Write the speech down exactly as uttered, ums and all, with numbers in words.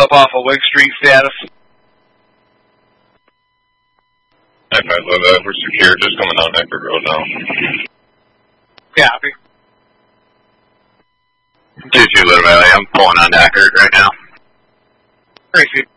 up off of Wing Street, status. nine five Leva, we're secure, just coming down Eckerd Road now. Copy. two two Little Valley, I'm pulling on Eckerd right now. Tracy.